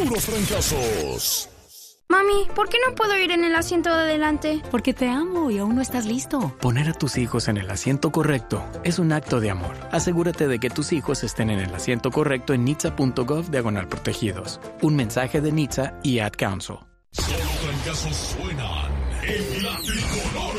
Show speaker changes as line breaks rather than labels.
puros fracasos.
Mami, ¿por qué no puedo ir en el asiento de adelante?
Porque te amo y aún no estás listo.
Poner a tus hijos en el asiento correcto es un acto de amor. Asegúrate de que tus hijos estén en el asiento correcto en nhtsa.gov/protegidos. Un mensaje de NHTSA y Ad Council.
Solo fracasos suenan en la tricolor.